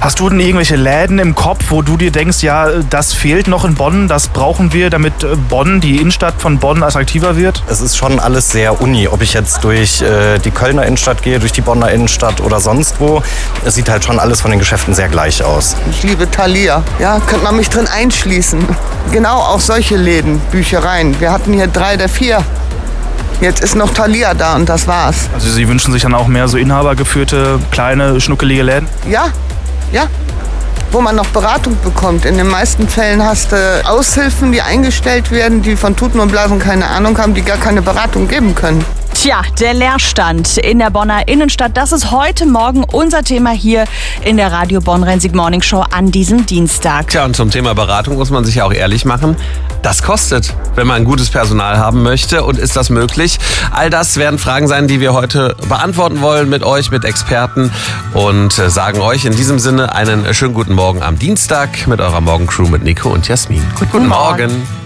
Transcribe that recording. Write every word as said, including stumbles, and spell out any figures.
Hast du denn irgendwelche Läden im Kopf, wo du dir denkst, ja, das fehlt noch in Bonn, das brauchen wir, damit Bonn, die Innenstadt von Bonn, attraktiver wird? Es ist schon alles sehr uni, ob ich jetzt durch äh, die Kölner Innenstadt gehe, durch die Bonner Innenstadt oder sonst wo. Es sieht halt schon alles von den Geschäften sehr gleich aus. Ich liebe Thalia. Ja, könnte man mich drin einschließen. Genau, auch solche Läden, Büchereien. Wir hatten hier drei der vier. Jetzt ist noch Thalia da und das war's. Also Sie wünschen sich dann auch mehr so inhabergeführte, kleine, schnuckelige Läden? Ja, ja. Wo man noch Beratung bekommt. In den meisten Fällen hast du Aushilfen, die eingestellt werden, die von Tuten und Blasen keine Ahnung haben, die gar keine Beratung geben können. Tja, der Leerstand in der Bonner Innenstadt, das ist heute Morgen unser Thema hier in der Radio Bonn Rhein-Sieg Morning Show an diesem Dienstag. Tja, und zum Thema Beratung muss man sich ja auch ehrlich machen. Das kostet, wenn man gutes Personal haben möchte. Und ist das möglich? All das werden Fragen sein, die wir heute beantworten wollen mit euch, mit Experten. Und sagen euch in diesem Sinne einen schönen guten Morgen am Dienstag mit eurer Morgencrew mit Nico und Jasmin. Guten, guten Morgen. Morgen.